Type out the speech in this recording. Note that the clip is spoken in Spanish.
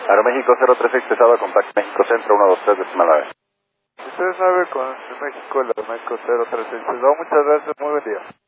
Aeroméxico 036 pesado, contacto México Centro 123 decimal 9. Usted sabe con México, el México 036. Muchas gracias, muy buen día.